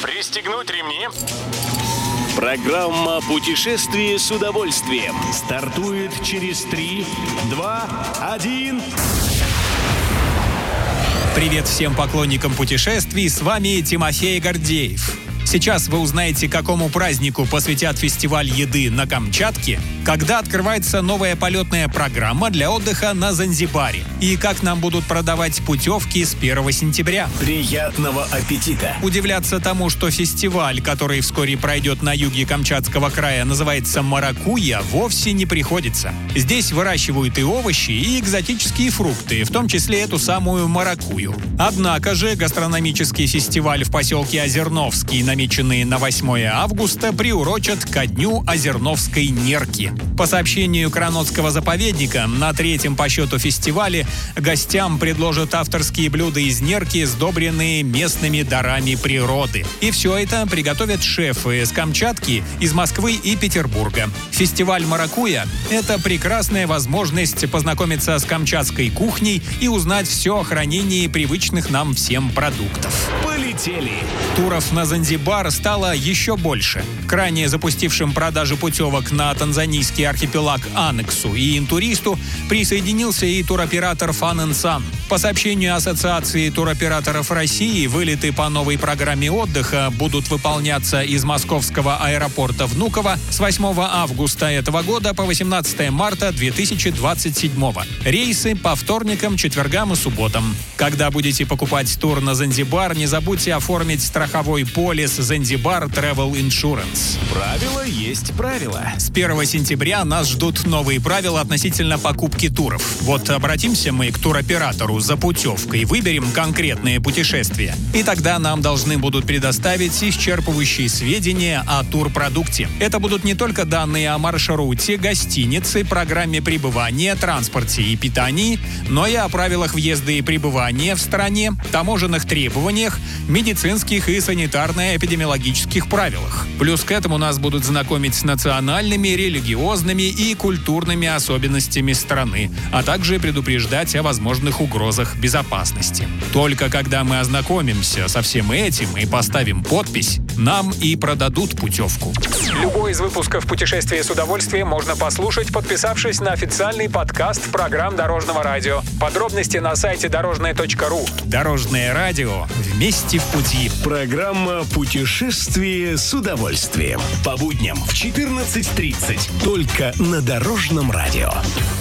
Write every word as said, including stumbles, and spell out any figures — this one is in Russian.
Пристегнуть ремни. Программа «Путешествие с удовольствием» стартует через три, два, один. Привет всем поклонникам путешествий, с вами Тимофей Гордеев. Сейчас вы узнаете, какому празднику посвятят фестиваль еды на Камчатке, когда открывается новая полетная программа для отдыха на Занзибаре и как нам будут продавать путевки с первого сентября. Приятного аппетита! Удивляться тому, что фестиваль, который вскоре пройдет на юге Камчатского края, называется «Маракуйя», вовсе не приходится. Здесь выращивают и овощи, и экзотические фрукты, в том числе эту самую маракую. Однако же гастрономический фестиваль в поселке Озерновский, намеченный на восьмое августа, приурочат ко дню Озерновской нерки. По сообщению Кранотского заповедника, на третьем по счету фестивале гостям предложат авторские блюда из нерки, сдобренные местными дарами природы. И все это приготовят шефы с Камчатки, из Москвы и Петербурга. Фестиваль «Маракуйя» — это прекрасная возможность познакомиться с камчатской кухней и узнать все о хранении привычных нам всем продуктов. Полетели! Туров на Занзибар стало еще больше. К ранее запустившим продажи путевок на танзанийский архипелаг Анексу и Интуристу присоединился и туроператор Fun and Sun. По сообщению Ассоциации туроператоров России, вылеты по новой программе отдыха будут выполняться из московского аэропорта Внуково с восьмого августа этого года по восемнадцатое марта две тысячи двадцать седьмого. Рейсы по вторникам, четвергам и субботам. Когда будете покупать тур на Занзибар, не забудьте оформить страховой полис «Занзибар Travel Insurance». Правило есть правило. С первого сентября нас ждут новые правила относительно покупки туров. Вот обратимся мы к туроператору за путевкой, выберем конкретные путешествия. И тогда нам должны будут предоставить исчерпывающие сведения о турпродукте. Это будут не только данные о маршруте, гостинице, программе пребывания, транспорте и питании, но и о правилах въезда и пребывания в стране, таможенных требованиях, медицинских и санитарно-эпидемиологических правилах. Плюс к этому нас будут знакомить с национальными, религиозными и культурными особенностями страны, а также предупреждать о возможных угрозах безопасности. Только когда мы ознакомимся со всем этим и поставим подпись, нам и продадут путевку. Любой из выпусков «Путешествия с удовольствием» можно послушать, подписавшись на официальный подкаст программ Дорожного радио. Подробности на сайте дорожное точка ру. Дорожное радио. Вместе в пути. Программа «Путешествие с удовольствием». По будням в четырнадцать тридцать. Только на Дорожном радио.